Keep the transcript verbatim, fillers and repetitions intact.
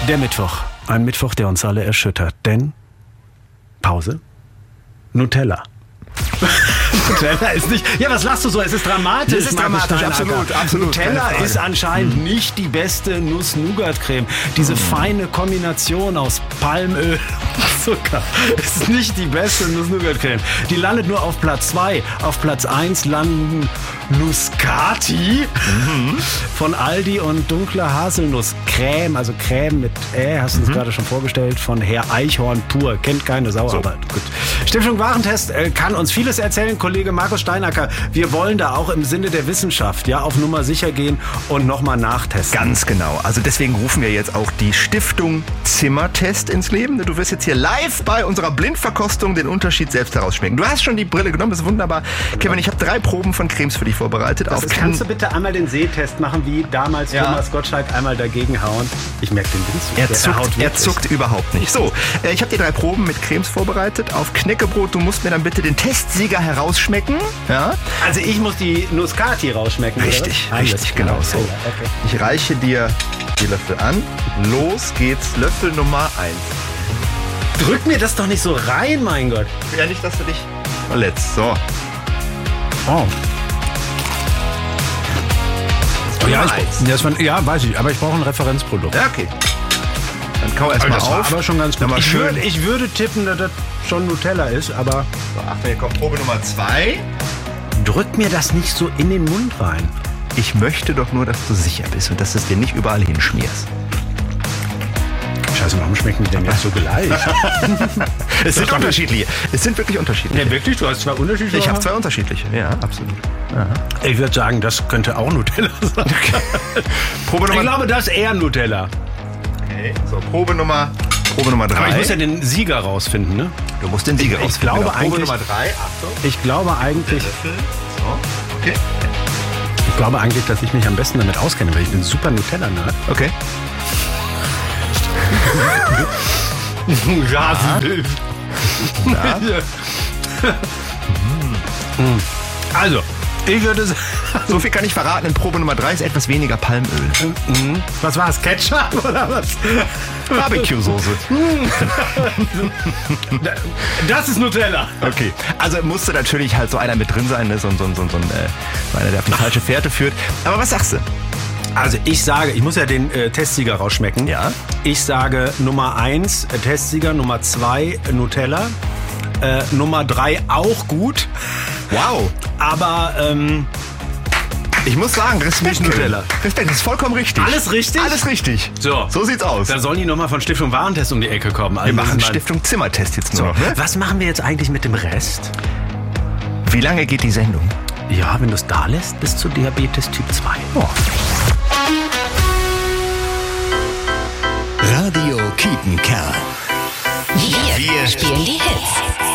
Der Mittwoch. Ein Mittwoch, der uns alle erschüttert. Denn, Pause, Nutella. Nutella ist nicht... Ja, was lachst du so? Es ist dramatisch. Es ist dramatisch, absolut, absolut. Nutella ist anscheinend mhm. nicht die beste Nuss-Nougat-Creme. Diese mhm. feine Kombination aus Palmöl und Zucker ist nicht die beste Nuss-Nougat-Creme. Die landet nur auf Platz zwei. Auf Platz eins landen Nuscati mhm. von Aldi und dunkle Haselnusscreme, also Creme mit Ä, hast du uns mhm. gerade schon vorgestellt, von Herr Eichhorn pur. Kennt keine Sau, so. Aber gut. Stiftung Warentest äh, kann uns vieles erzählen, Kollege Markus Steinacker. Wir wollen da auch im Sinne der Wissenschaft ja auf Nummer sicher gehen und nochmal nachtesten. Ganz genau. Also deswegen rufen wir jetzt auch die Stiftung Zimmertest ins Leben. Du wirst jetzt hier live bei unserer Blindverkostung den Unterschied selbst herausschmecken. Du hast schon die Brille genommen, das ist wunderbar. Kevin, ich habe drei Proben von Cremes für dich vorbereitet. Auf ist, kannst du bitte einmal den Sehtest machen, wie damals ja. Thomas Gottschalk einmal dagegen hauen? Ich merke den Windzug. Er zuckt, er, er zuckt überhaupt nicht. So, äh, ich habe dir drei Proben mit Cremes vorbereitet. Auf Knäckebrot, du musst mir dann bitte den Testsieger herausschmecken. Ja? Also ich muss die Nuscati rausschmecken. Richtig, oder? richtig, genau so. Okay. Ich reiche dir die Löffel an. Los geht's, Löffel Nummer eins. Drück mir das doch nicht so rein, mein Gott. Ja, nicht, dass du dich verletzt. So. Oh. Ja, ich, das war, ja, weiß ich, aber ich brauche ein Referenzprodukt. Ja, okay. Dann kau erst mal das auf. War aber schon ganz gut. Ich, schön. Würde, ich würde tippen, dass das schon Nutella ist, aber... So, Achtung, hier kommt Probe Nummer zwei. Drück mir das nicht so in den Mund rein. Ich möchte doch nur, dass du sicher bist und dass du es dir nicht überall hinschmierst. Scheiße, warum schmecken die denn jetzt so gleich? Es sind unterschiedliche. Es sind wirklich unterschiedliche. Ja, wirklich? Du hast zwei unterschiedliche? Ich habe zwei unterschiedliche, ja, absolut. Aha. Ich würde sagen, das könnte auch Nutella sein. Okay. Probe Nummer ich glaube, das ist eher Nutella. Okay, so, Probe Nummer, Probe Nummer drei. Aber ich muss ja den Sieger rausfinden, ne? Du musst den Sieger ich, rausfinden. Ich glaube genau. eigentlich, Probe Nummer drei, Achtung. Ich glaube eigentlich... So, okay. Ich glaube eigentlich, dass ich mich am besten damit auskenne, weil ich bin super Nutella-Nerd. Okay. Ja, ja. Also, ich würde sagen... So viel kann ich verraten, in Probe Nummer drei ist etwas weniger Palmöl. Mhm. Was war es, Ketchup oder was? Barbecue-Soße. Das ist Nutella. Okay, also musste natürlich halt so einer mit drin sein, ne? so, so, so, so ein, äh, einer, der auf die falsche Fährte führt. Aber was sagst du? Also ich sage, ich muss ja den äh, Testsieger rausschmecken. Ja. Ich sage Nummer eins äh, Testsieger, Nummer zwei äh, Nutella, äh, Nummer drei auch gut. Wow. Aber ähm, ich muss sagen, Respekt, Nutella. Respekt, das ist vollkommen richtig. Alles richtig? Alles richtig. So, so sieht's aus. Da sollen die nochmal von Stiftung Warentest um die Ecke kommen. Also wir machen Stiftung Zimmertest jetzt nur so. noch. Ne? Was machen wir jetzt eigentlich mit dem Rest? Wie lange geht die Sendung? Ja, wenn du es da lässt, bis zu Diabetes Typ zwei. Oh. Radio Kietenkerl. Wir, Wir spielen die Hits.